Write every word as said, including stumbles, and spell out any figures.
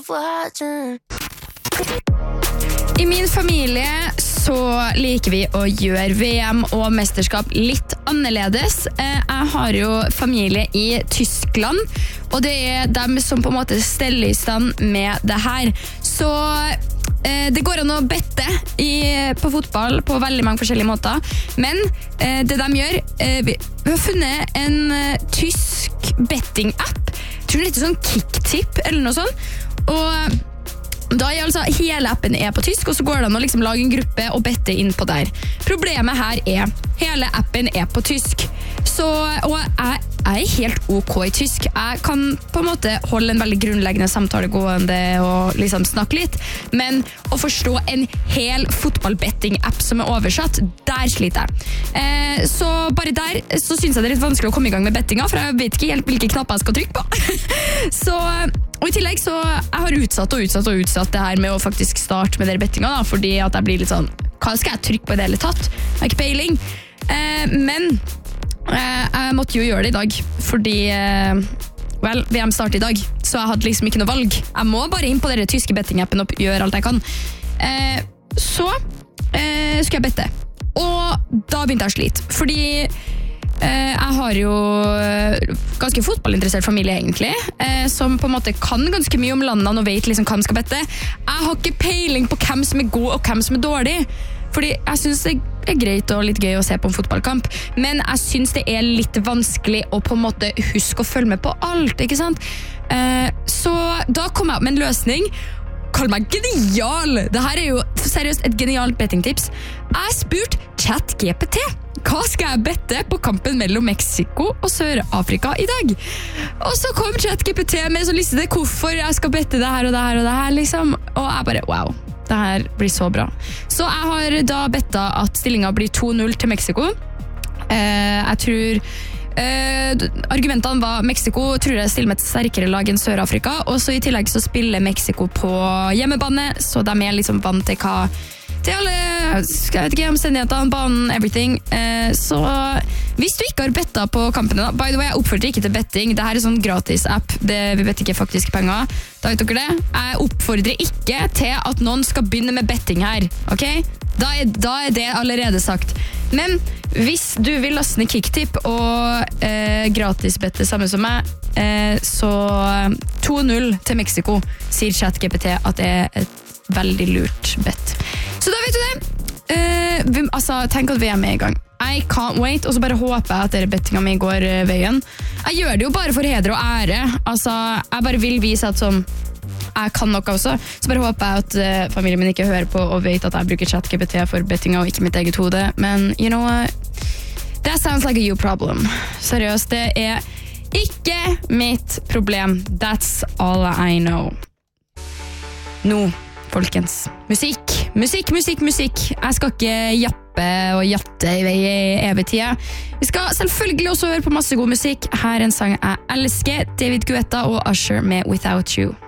I min familie så liker vi å gjøre V M og mesterskap litt annerledes. Jeg har jo familie i Tyskland, og det er dem som på en måte steller i stand med det her. Så eh, det går an å bette i, på fotball på veldig mange forskjellige måter, men eh, det de gjør, eh, vi, vi har funnet en eh, tysk betting-app. Jeg tror det heter sånn Kicktip eller noe sånt, og da er altså hele appen er på tysk, og så går det an å liksom lage en gruppe og bette inn på der. Problemet her er, hele appen er på tysk, så, og jeg, jeg er helt ok i tysk. Jeg kan på en måte holde en veldig grunnleggende samtale gående og liksom snakke litt, men å forstå en hel fotballbetting-app som er oversatt, der sliter jeg. Eh, så bare der så synes jeg det er litt vanskelig å komme i gang med bettinga, for jeg vet ikke helt hvilke knapper jeg skal trykke på. så... Og i tillegg så jeg har utsatt og utsatt og utsatt det her med å faktisk starte med dere bettinga da, fordi at jeg blir litt sånn, hva skal jeg trykke på i det hele tatt? Jeg har ikke peiling. Eh, men eh, jeg måtte jo gjøre det i dag, fordi eh, well, V M starter i dag, så jeg hadde liksom ikke noe valg. Jeg må bare inn på dere tyske bettingappen og gjøre alt jeg kan. Eh, så eh, skulle jeg bette. Og da begynte jeg å slite, fordi jeg har jo ganske fotballinteressert familie egentlig, som på en måte kan ganske mye om landene og vet liksom hva de skal bette. Jeg har ikke peiling på hvem som er god og hvem som er dårlig, fordi jeg synes det er greit og litt gøy å se på en fotballkamp, men jeg synes det er litt vanskelig å på en måte huske å følge med på alt, ikke sant? Så da kom jeg opp med en løsning. Kall meg genial! Dette er jo seriøst et genialt bettingtips. Jeg spurte ChatGPT. Hva skal jeg bette på kampen mellom Mexico og Sør-Afrika i dag? Og så kom ChatGPT med en sånn liste til hvorfor jeg skal bette det her og det her og det her, liksom. Og jeg bare, wow, det her blir så bra. Så jeg har da betta at stillingen blir to null til Mexico. Eh, jeg tror... Uh, argumentene var Mexico tror jeg stiller med et sterkere lag enn Sør-Afrika, og så i tillegg så spiller Mexico på hjemmebane, så de er liksom vant til hva til alle, jeg vet ikke, omstendighetene, banen, everything. Uh, så hvis du ikke har bettet på kampene, by the way, jeg oppfordrer ikke til betting, det her er sånn gratis app, det, vi better ikke faktisk penger, da vet dere det. Jeg oppfordrer ikke til at noen skal begynne med betting her, ok? Da er, da er det allerede sagt. Men hvis du vil laste ned Kicktip og eh, gratisbette samme som meg, eh, så to null til Mexico, sier ChatGPT at det er et veldig lurt bett. Så da vet du det. Eh, vi, altså, tenk at vi er med i gang. I can't wait, og så bare håper jeg at dere bettinga mi går eh, veien. Jeg gjør det jo bare for heder og ære. Altså, jeg bare vil vise at sånn jeg kan noe også, så bare håper jeg at uh, familien min ikke hører på og vet at jeg bruker ChatGPT for bettinga og ikke mitt eget hode, men you know what? That sounds like a you problem. Seriøst, det er ikke mitt problem. That's all I know. Nå, folkens. Musikk, musikk, musikk, musikk. Jeg skal ikke jappe og jatte i vei i evig tida. Vi skal selvfølgelig også høre på masse god musikk. Her er en sang jeg elsker, David Guetta og Usher med Without You.